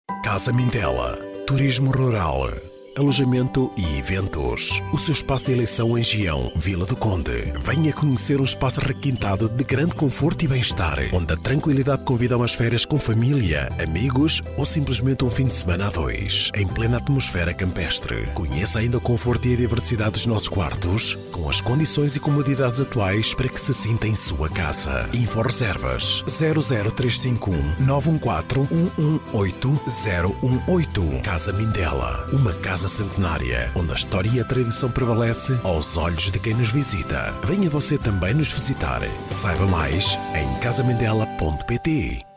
Casa Mindela, turismo rural, alojamento e eventos. O seu espaço de eleição em Gião, Vila do Conde. Venha conhecer um espaço requintado de grande conforto e bem-estar, onde a tranquilidade convida a umas férias com família, amigos ou simplesmente um fim de semana a dois, em plena atmosfera campestre. Conheça ainda o conforto e a diversidade dos nossos quartos, com as condições e comodidades atuais para que se sinta em sua casa. Info reservas 00351 914 118 018. Casa Mindela, uma casa centenária, onde a história e a tradição prevalece aos olhos de quem nos visita. Venha você também nos visitar. Saiba mais em casamindela.pt.